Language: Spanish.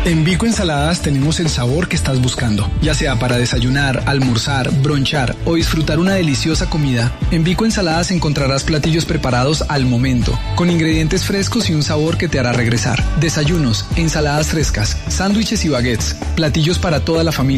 En Vico Ensaladas tenemos el sabor que estás buscando, ya sea para desayunar, almorzar, bronchar o disfrutar una deliciosa comida. En Vico Ensaladas encontrarás platillos preparados al momento, con ingredientes frescos y un sabor que te hará regresar. Desayunos, ensaladas frescas, sándwiches y baguettes, platillos para toda la familia.